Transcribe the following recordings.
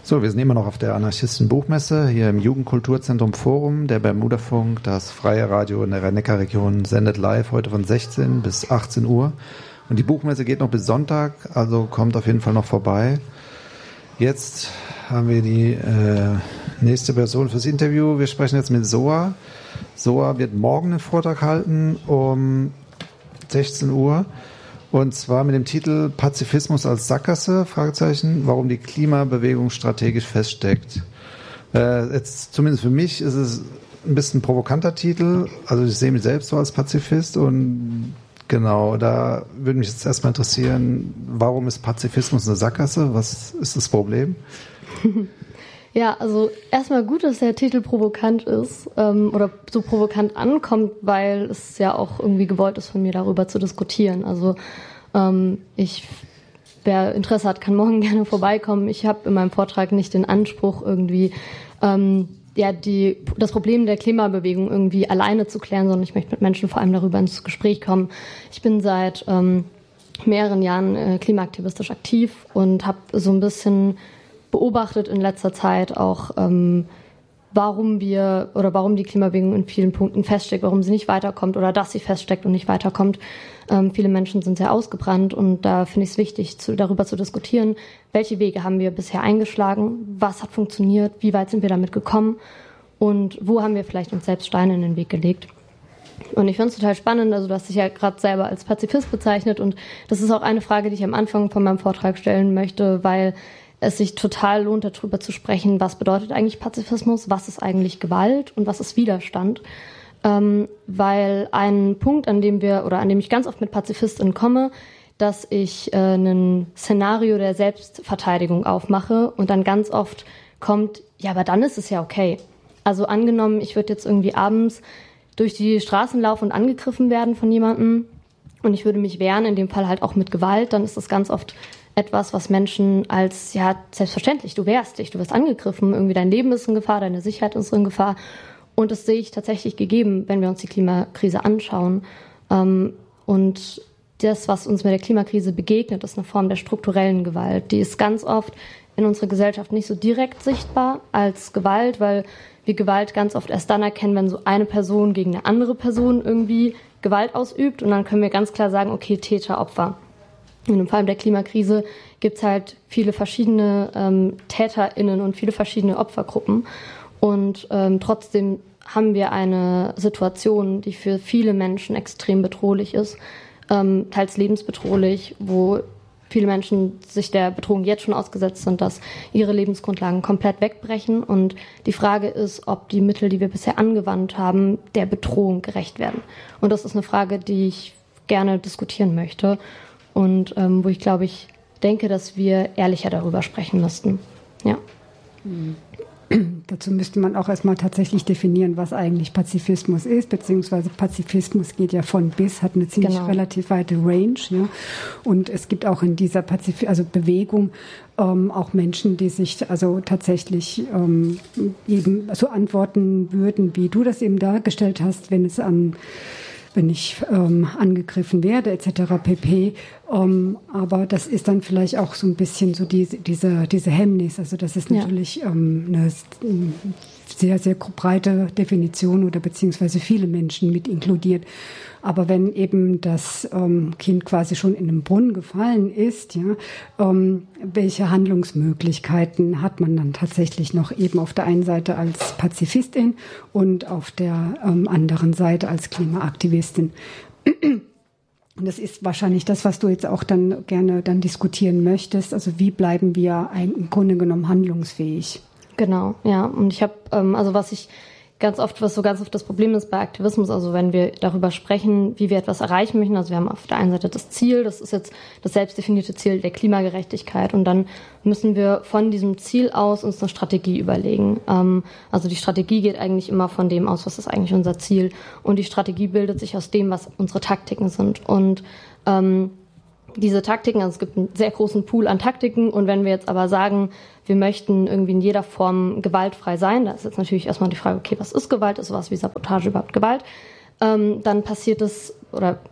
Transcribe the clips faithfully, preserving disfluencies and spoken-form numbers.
So, wir sind immer noch auf der Anarchisten-Buchmesse hier im Jugendkulturzentrum Forum. Der Bermuda-Funk, das freie Radio in der Rhein-Neckar-Region, sendet live heute von sechzehn bis achtzehn Uhr. Und die Buchmesse geht noch bis Sonntag, also kommt auf jeden Fall noch vorbei. Jetzt haben wir die äh, nächste Person fürs Interview. Wir sprechen jetzt mit Soa. Soa wird morgen einen Vortrag halten um sechzehn Uhr. Und zwar mit dem Titel Pazifismus als Sackgasse, Fragezeichen, warum die Klimabewegung strategisch feststeckt. Äh, jetzt zumindest für mich ist es ein bisschen ein provokanter Titel. Also ich sehe mich selbst so als Pazifist und genau, da würde mich jetzt erstmal interessieren, warum ist Pazifismus eine Sackgasse? Was ist das Problem? Ja, also erstmal gut, dass der Titel provokant ist ähm, oder so provokant ankommt, weil es ja auch irgendwie gewollt ist von mir, darüber zu diskutieren. Also ähm, ich, wer Interesse hat, kann morgen gerne vorbeikommen. Ich habe in meinem Vortrag nicht den Anspruch, irgendwie ähm, ja die das Problem der Klimabewegung irgendwie alleine zu klären, sondern ich möchte mit Menschen vor allem darüber ins Gespräch kommen. Ich bin seit ähm, mehreren Jahren äh, klimaaktivistisch aktiv und habe so ein bisschen beobachtet in letzter Zeit auch, ähm, warum wir oder warum die Klimabewegung in vielen Punkten feststeckt, warum sie nicht weiterkommt oder dass sie feststeckt und nicht weiterkommt. Ähm, viele Menschen sind sehr ausgebrannt und da finde ich es wichtig, zu, darüber zu diskutieren, welche Wege haben wir bisher eingeschlagen, was hat funktioniert, wie weit sind wir damit gekommen und wo haben wir vielleicht uns selbst Steine in den Weg gelegt. Und ich finde es total spannend, also du hast dich ja gerade selber als Pazifist bezeichnet und das ist auch eine Frage, die ich am Anfang von meinem Vortrag stellen möchte, weil es sich total lohnt, darüber zu sprechen, was bedeutet eigentlich Pazifismus, was ist eigentlich Gewalt und was ist Widerstand. Ähm, weil ein Punkt, an dem wir oder an dem ich ganz oft mit PazifistInnen komme, dass ich äh, ein Szenario der Selbstverteidigung aufmache und dann ganz oft kommt, ja, aber dann ist es ja okay. Also angenommen, ich würde jetzt irgendwie abends durch die Straßen laufen und angegriffen werden von jemandem und ich würde mich wehren, in dem Fall halt auch mit Gewalt, dann ist das ganz oft etwas, was Menschen als, ja, selbstverständlich, du wehrst dich, du wirst angegriffen, irgendwie dein Leben ist in Gefahr, deine Sicherheit ist in Gefahr. Und das sehe ich tatsächlich gegeben, wenn wir uns die Klimakrise anschauen. Und das, was uns mit der Klimakrise begegnet, ist eine Form der strukturellen Gewalt. Die ist ganz oft in unserer Gesellschaft nicht so direkt sichtbar als Gewalt, weil wir Gewalt ganz oft erst dann erkennen, wenn so eine Person gegen eine andere Person irgendwie Gewalt ausübt. Und dann können wir ganz klar sagen, okay, Täter, Opfer. Und im Fall der Klimakrise gibt es halt viele verschiedene ähm, TäterInnen und viele verschiedene Opfergruppen. Und ähm, trotzdem haben wir eine Situation, die für viele Menschen extrem bedrohlich ist, ähm, teils lebensbedrohlich, wo viele Menschen sich der Bedrohung jetzt schon ausgesetzt sind, dass ihre Lebensgrundlagen komplett wegbrechen. Und die Frage ist, ob die Mittel, die wir bisher angewandt haben, der Bedrohung gerecht werden. Und das ist eine Frage, die ich gerne diskutieren möchte. Und ähm, wo ich, glaube ich, denke, dass wir ehrlicher darüber sprechen müssten. Ja. Mhm. Dazu müsste man auch erstmal tatsächlich definieren, was eigentlich Pazifismus ist, beziehungsweise Pazifismus geht ja von bis, hat eine ziemlich genau. relativ weite Range. Ja. Und es gibt auch in dieser Pazif- also Bewegung ähm, auch Menschen, die sich also tatsächlich ähm, eben so antworten würden, wie du das eben dargestellt hast, wenn es an wenn ich ähm, angegriffen werde, et cetera pp. Ähm, aber das ist dann vielleicht auch so ein bisschen so diese, diese, diese Hemmnis. Also das ist natürlich ja. ähm, eine sehr, sehr breite Definition oder beziehungsweise viele Menschen mit inkludiert. Aber wenn eben das ähm, Kind quasi schon in den Brunnen gefallen ist, ja, ähm, welche Handlungsmöglichkeiten hat man dann tatsächlich noch eben auf der einen Seite als Pazifistin und auf der ähm, anderen Seite als Klimaaktivistin? Und das ist wahrscheinlich das, was du jetzt auch dann gerne dann diskutieren möchtest. Also wie bleiben wir im Grunde genommen handlungsfähig? Genau, ja. Und ich habe, ähm, also was ich ganz oft, was so ganz oft das Problem ist bei Aktivismus, also wenn wir darüber sprechen, wie wir etwas erreichen möchten, also wir haben auf der einen Seite das Ziel, das ist jetzt das selbstdefinierte Ziel der Klimagerechtigkeit und dann müssen wir von diesem Ziel aus uns eine Strategie überlegen. Ähm, also die Strategie geht eigentlich immer von dem aus, was ist eigentlich unser Ziel und die Strategie bildet sich aus dem, was unsere Taktiken sind und ähm, diese Taktiken, also es gibt einen sehr großen Pool an Taktiken und wenn wir jetzt aber sagen, wir möchten irgendwie in jeder Form gewaltfrei sein, da ist jetzt natürlich erstmal die Frage, okay, was ist Gewalt, ist sowas wie Sabotage überhaupt Gewalt, ähm, dann passiert es, oder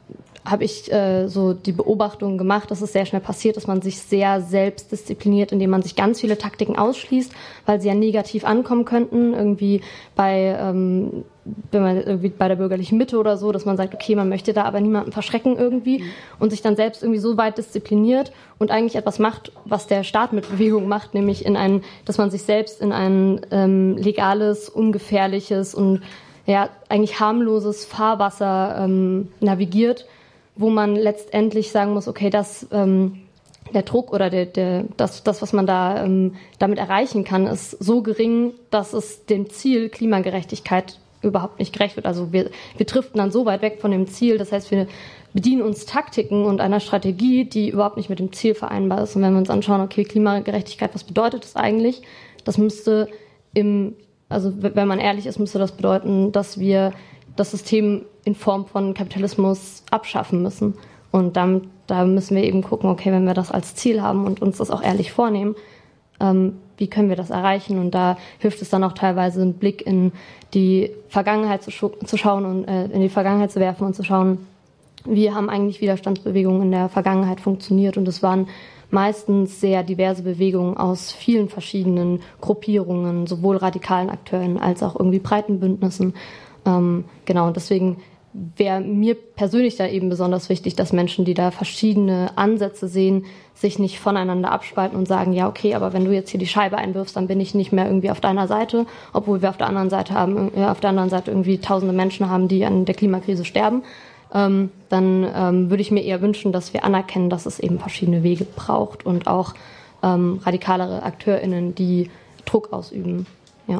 habe ich äh, so die Beobachtung gemacht, dass es sehr schnell passiert, dass man sich sehr selbst diszipliniert, indem man sich ganz viele Taktiken ausschließt, weil sie ja negativ ankommen könnten, irgendwie bei, ähm, wenn man irgendwie bei der bürgerlichen Mitte oder so, dass man sagt, okay, man möchte da aber niemanden verschrecken irgendwie mhm. und sich dann selbst irgendwie so weit diszipliniert und eigentlich etwas macht, was der Staat mit Bewegung macht, nämlich in ein, dass man sich selbst in ein ähm, legales, ungefährliches und ja eigentlich harmloses Fahrwasser ähm, navigiert, wo man letztendlich sagen muss, okay, das, ähm, der Druck oder der, der, das, das, was man da ähm, damit erreichen kann, ist so gering, dass es dem Ziel Klimagerechtigkeit überhaupt nicht gerecht wird. Also wir, wir driften dann so weit weg von dem Ziel. Das heißt, wir bedienen uns Taktiken und einer Strategie, die überhaupt nicht mit dem Ziel vereinbar ist. Und wenn wir uns anschauen, okay, Klimagerechtigkeit, was bedeutet das eigentlich? Das müsste im, also wenn man ehrlich ist, müsste das bedeuten, dass wir das System in Form von Kapitalismus abschaffen müssen. Und damit, da müssen wir eben gucken, okay, wenn wir das als Ziel haben und uns das auch ehrlich vornehmen, ähm, wie können wir das erreichen? Und da hilft es dann auch teilweise, einen Blick in die Vergangenheit zu, schu- zu schauen und äh, in die Vergangenheit zu werfen und zu schauen, wie haben eigentlich Widerstandsbewegungen in der Vergangenheit funktioniert. Und es waren meistens sehr diverse Bewegungen aus vielen verschiedenen Gruppierungen, sowohl radikalen Akteuren als auch irgendwie breiten Bündnissen. Ähm, genau, und deswegen wäre mir persönlich da eben besonders wichtig, dass Menschen, die da verschiedene Ansätze sehen, sich nicht voneinander abspalten und sagen, ja, okay, aber wenn du jetzt hier die Scheibe einwirfst, dann bin ich nicht mehr irgendwie auf deiner Seite, obwohl wir auf der anderen Seite haben, ja, auf der anderen Seite irgendwie tausende Menschen haben, die an der Klimakrise sterben. Ähm, dann ähm, würde ich mir eher wünschen, dass wir anerkennen, dass es eben verschiedene Wege braucht und auch ähm, radikalere AkteurInnen, die Druck ausüben, ja.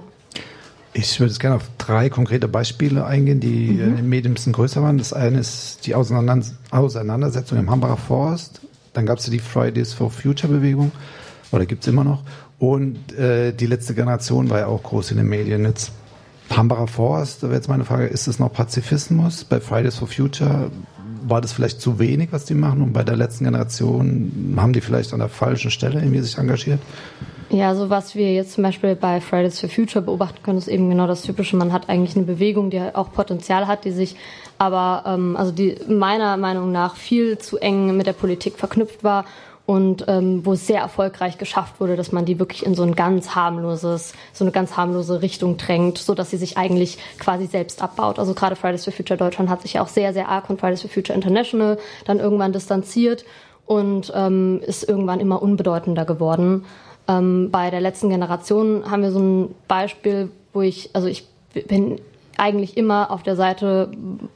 Ich würde jetzt gerne auf drei konkrete Beispiele eingehen, die mhm. in den Medien ein bisschen größer waren. Das eine ist die Auseinandersetzung im Hambacher Forst. Dann gab es ja die Fridays for Future Bewegung, oder gibt es immer noch. Und äh, die letzte Generation war ja auch groß in den Medien. Jetzt Hambacher Forst, da wäre jetzt meine Frage, ist es noch Pazifismus? Bei Fridays for Future war das vielleicht zu wenig, was die machen? Und bei der letzten Generation haben die vielleicht an der falschen Stelle irgendwie sich engagiert? Ja, so was wir jetzt zum Beispiel bei Fridays for Future beobachten können, ist eben genau das Typische. Man hat eigentlich eine Bewegung, die auch Potenzial hat, die sich aber, ähm, also die meiner Meinung nach viel zu eng mit der Politik verknüpft war und ähm, wo es sehr erfolgreich geschafft wurde, dass man die wirklich in so ein ganz harmloses, so eine ganz harmlose Richtung drängt, so dass sie sich eigentlich quasi selbst abbaut. Also gerade Fridays for Future Deutschland hat sich ja auch sehr, sehr arg von Fridays for Future International dann irgendwann distanziert und ähm, ist irgendwann immer unbedeutender geworden. Ähm, bei der letzten Generation haben wir so ein Beispiel, wo ich, also ich bin eigentlich immer auf der Seite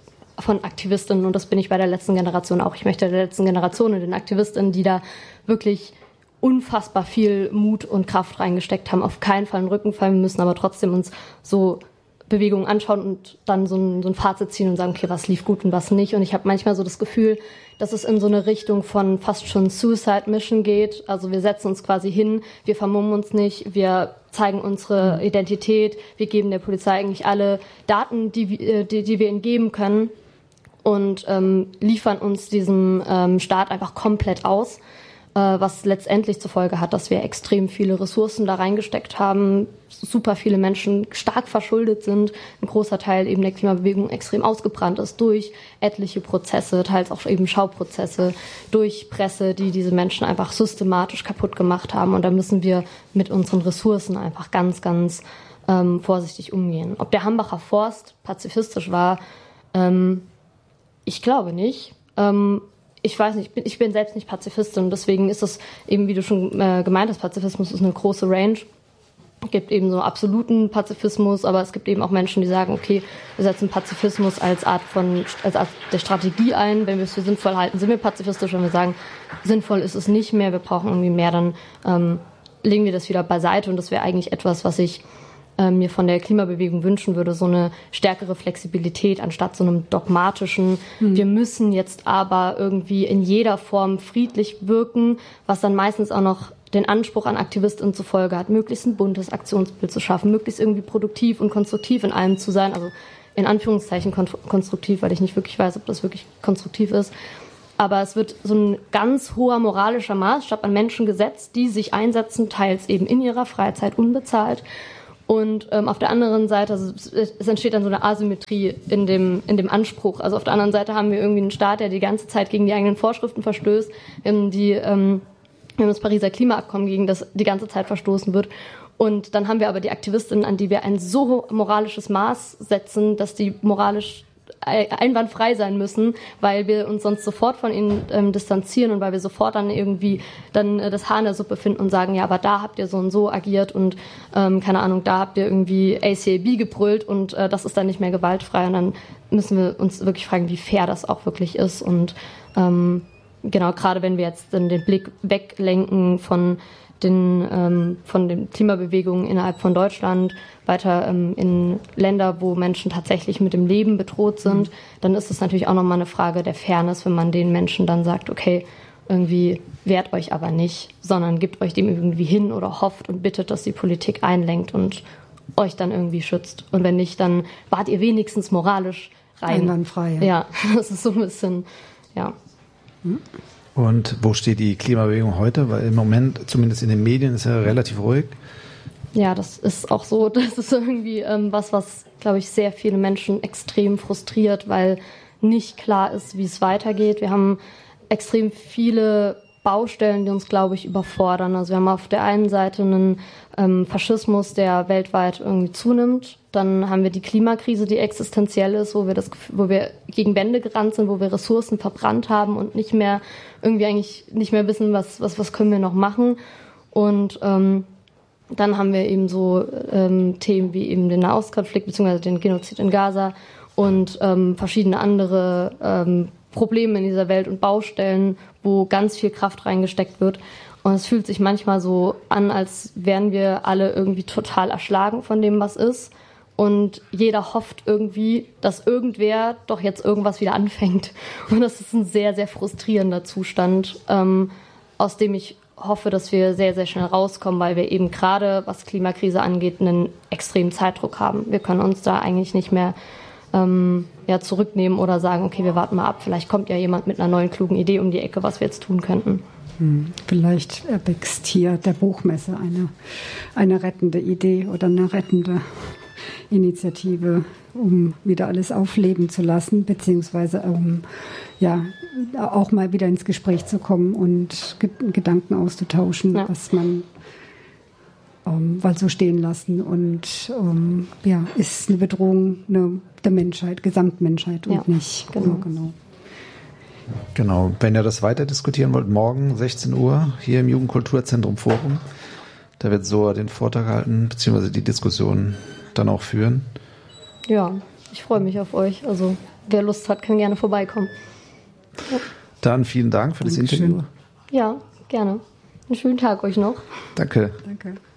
von Aktivistinnen und das bin ich bei der letzten Generation auch. Ich möchte der letzten Generation und den Aktivistinnen, die da wirklich unfassbar viel Mut und Kraft reingesteckt haben, auf keinen Fall in den Rücken fallen. Wir müssen aber trotzdem uns so Bewegungen anschauen und dann so ein, so ein Fazit ziehen und sagen, okay, was lief gut und was nicht. Und ich habe manchmal so das Gefühl, dass es in so eine Richtung von fast schon Suicide Mission geht. Also wir setzen uns quasi hin, wir vermummen uns nicht, wir zeigen unsere Identität, wir geben der Polizei eigentlich alle Daten, die, die, die wir ihnen geben können und ähm, liefern uns diesem ähm, Staat einfach komplett aus, äh, was letztendlich zur Folge hat, dass wir extrem viele Ressourcen da reingesteckt haben, super viele Menschen stark verschuldet sind, ein großer Teil eben der Klimabewegung extrem ausgebrannt ist durch etliche Prozesse, teils auch eben Schauprozesse, durch Presse, die diese Menschen einfach systematisch kaputt gemacht haben. Und da müssen wir mit unseren Ressourcen einfach ganz, ganz ähm, vorsichtig umgehen. Ob der Hambacher Forst pazifistisch war, ähm, ich glaube nicht. Ähm, ich weiß nicht, ich bin, ich bin selbst nicht Pazifistin und deswegen ist es eben, wie du schon äh, gemeint hast, Pazifismus ist eine große Range. Es gibt eben so absoluten Pazifismus, aber es gibt eben auch Menschen, die sagen, okay, wir setzen Pazifismus als Art von, als Art der Strategie ein. Wenn wir es für sinnvoll halten, sind wir pazifistisch. Wenn wir sagen, sinnvoll ist es nicht mehr, wir brauchen irgendwie mehr, dann ähm, legen wir das wieder beiseite. Und das wäre eigentlich etwas, was ich äh, mir von der Klimabewegung wünschen würde, so eine stärkere Flexibilität anstatt so einem dogmatischen, mhm. wir müssen jetzt aber irgendwie in jeder Form friedlich wirken, was dann meistens auch noch den Anspruch an AktivistInnen zur Folge hat, möglichst ein buntes Aktionsbild zu schaffen, möglichst irgendwie produktiv und konstruktiv in allem zu sein, also in Anführungszeichen konstruktiv, weil ich nicht wirklich weiß, ob das wirklich konstruktiv ist. Aber es wird so ein ganz hoher moralischer Maßstab an Menschen gesetzt, die sich einsetzen, teils eben in ihrer Freizeit unbezahlt Und ähm, auf der anderen Seite, also es, es entsteht dann so eine Asymmetrie in dem, in dem Anspruch. Also auf der anderen Seite haben wir irgendwie einen Staat, der die ganze Zeit gegen die eigenen Vorschriften verstößt, wir haben, die, ähm, wir haben das Pariser Klimaabkommen, gegen das die ganze Zeit verstoßen wird. Und dann haben wir aber die Aktivistinnen, an die wir ein so moralisches Maß setzen, dass die moralisch einwandfrei sein müssen, weil wir uns sonst sofort von ihnen ähm, distanzieren und weil wir sofort dann irgendwie dann äh, das Haar in der Suppe finden und sagen, ja, aber da habt ihr so und so agiert und ähm, keine Ahnung, da habt ihr irgendwie A C A B gebrüllt und äh, das ist dann nicht mehr gewaltfrei und dann müssen wir uns wirklich fragen, wie fair das auch wirklich ist und ähm, genau, gerade wenn wir jetzt dann den Blick weglenken von den ähm, von den Klimabewegungen innerhalb von Deutschland weiter ähm, in Länder, wo Menschen tatsächlich mit dem Leben bedroht sind, dann ist es natürlich auch nochmal eine Frage der Fairness, wenn man den Menschen dann sagt, okay, irgendwie wehrt euch aber nicht, sondern gibt euch dem irgendwie hin oder hofft und bittet, dass die Politik einlenkt und euch dann irgendwie schützt. Und wenn nicht, dann wart ihr wenigstens moralisch rein. Einwandfrei. Ja, ja, das ist so ein bisschen, ja. Hm? Und wo steht die Klimabewegung heute? Weil im Moment, zumindest in den Medien, ist ja relativ ruhig. Ja, das ist auch so. Das ist irgendwie ähm, was, was, glaube ich, sehr viele Menschen extrem frustriert, weil nicht klar ist, wie es weitergeht. Wir haben extrem viele Baustellen, die uns, glaube ich, überfordern. Also wir haben auf der einen Seite einen ähm, Faschismus, der weltweit irgendwie zunimmt. Dann haben wir die Klimakrise, die existenziell ist, wo wir das, wo wir gegen Wände gerannt sind, wo wir Ressourcen verbrannt haben und nicht mehr irgendwie eigentlich nicht mehr wissen, was was was können wir noch machen. Und ähm, dann haben wir eben so ähm, Themen wie eben den Nahostkonflikt beziehungsweise den Genozid in Gaza und ähm, verschiedene andere ähm, Probleme in dieser Welt und Baustellen, wo ganz viel Kraft reingesteckt wird. Und es fühlt sich manchmal so an, als wären wir alle irgendwie total erschlagen von dem, was ist. Und jeder hofft irgendwie, dass irgendwer doch jetzt irgendwas wieder anfängt. Und das ist ein sehr, sehr frustrierender Zustand, ähm, aus dem ich hoffe, dass wir sehr, sehr schnell rauskommen, weil wir eben gerade, was Klimakrise angeht, einen extremen Zeitdruck haben. Wir können uns da eigentlich nicht mehr ähm, ja, zurücknehmen oder sagen, okay, wir warten mal ab, vielleicht kommt ja jemand mit einer neuen, klugen Idee um die Ecke, was wir jetzt tun könnten. Hm, vielleicht erwächst hier der Buchmesse eine, eine rettende Idee oder eine rettende Initiative, um wieder alles aufleben zu lassen, beziehungsweise um ja, auch mal wieder ins Gespräch zu kommen und Ge- Gedanken auszutauschen, ja. was man um, weil so stehen lassen und um, ja, ist eine Bedrohung eine, der Menschheit, Gesamtmenschheit und ja, nicht. Genau. Ja, genau. Genau, wenn ihr das weiter diskutieren wollt, morgen sechzehn Uhr hier im Jugendkulturzentrum Forum, da wird Soa den Vortrag halten, beziehungsweise die Diskussion dann auch führen. Ja, ich freue mich auf euch. Also wer Lust hat, kann gerne vorbeikommen. Ja. Dann vielen Dank für das Dankeschön. Interview. Ja, gerne. Einen schönen Tag euch noch. Danke. Danke.